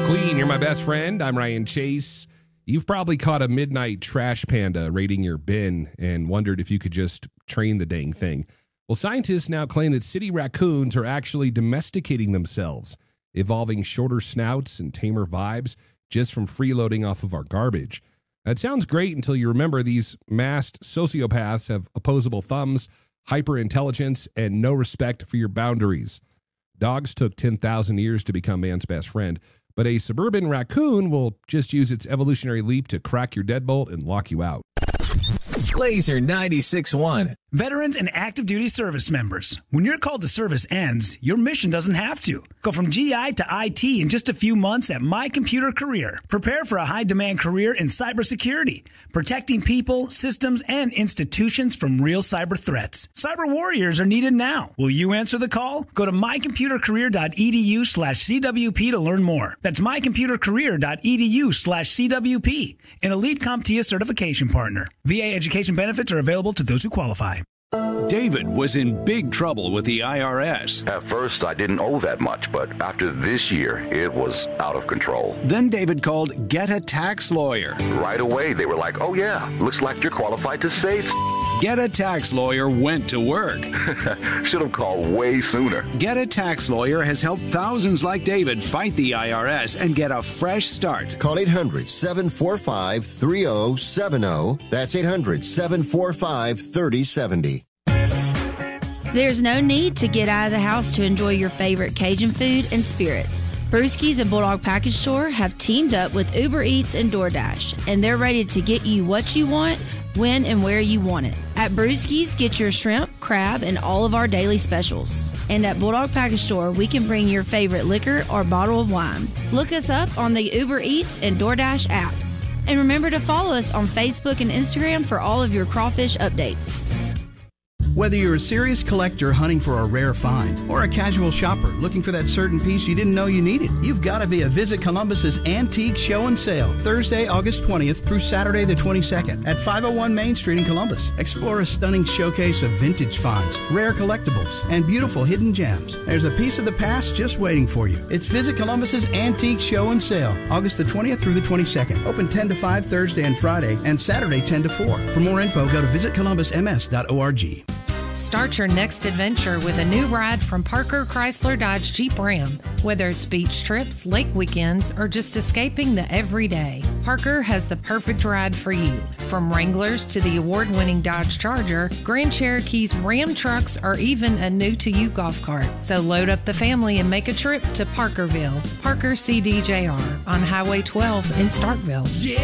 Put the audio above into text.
Queen, you're my best friend. I'm Ryan Chase. You've probably caught a midnight trash panda raiding your bin and wondered if you could just train the dang thing. Well, scientists now claim that city raccoons are actually domesticating themselves, evolving shorter snouts and tamer vibes just from freeloading off of our garbage. That sounds great until you remember these masked sociopaths have opposable thumbs, hyper-intelligence, and no respect for your boundaries. Dogs took 10,000 years to become man's best friend, but a suburban raccoon will just use its evolutionary leap to crack your deadbolt and lock you out. Laser 96.1. Veterans and active duty service members, when your call to service ends, your mission doesn't have to. Go from GI to IT in just a few months at My Computer Career. Prepare for a high-demand career in cybersecurity, protecting people, systems, and institutions from real cyber threats. Cyber warriors are needed now. Will you answer the call? Go to mycomputercareer.edu/CWP to learn more. That's mycomputercareer.edu/CWP, an elite CompTIA certification partner. VA education benefits are available to those who qualify. David was in big trouble with the IRS. At first, I didn't owe that much, but after this year, it was out of control. Then David called Get a Tax Lawyer. Right away, they were like, oh yeah, looks like you're qualified to save. Get a Tax Lawyer went to work. Should have called way sooner. Get a Tax Lawyer has helped thousands like David fight the IRS and get a fresh start. Call 800-745-3070. That's 800-745-3070. There's no need to get out of the house to enjoy your favorite Cajun food and spirits. Brewski's and Bulldog Package Store have teamed up with Uber Eats and DoorDash, and they're ready to get you what you want, when and where you want it. At Brewski's, get your shrimp, crab, and all of our daily specials. And at Bulldog Package Store, we can bring your favorite liquor or bottle of wine. Look us up on the Uber Eats and DoorDash apps. And remember to follow us on Facebook and Instagram for all of your crawfish updates. Whether you're a serious collector hunting for a rare find or a casual shopper looking for that certain piece you didn't know you needed, you've got to be a Visit Columbus's Antique Show and Sale, Thursday, August 20th through Saturday the 22nd at 501 Main Street in Columbus. Explore a stunning showcase of vintage finds, rare collectibles, and beautiful hidden gems. There's a piece of the past just waiting for you. It's Visit Columbus's Antique Show and Sale, August the 20th through the 22nd. Open 10 to 5 Thursday and Friday, and Saturday 10 to 4. For more info, go to visitcolumbusms.org. Start your next adventure with a new ride from Parker Chrysler Dodge Jeep Ram. Whether it's beach trips, lake weekends, or just escaping the everyday, Parker has the perfect ride for you. From Wranglers to the award-winning Dodge Charger, Grand Cherokees, Ram trucks, or even a new-to-you golf cart. So load up the family and make a trip to Parkerville. Parker CDJR on Highway 12 in Starkville. Yeah.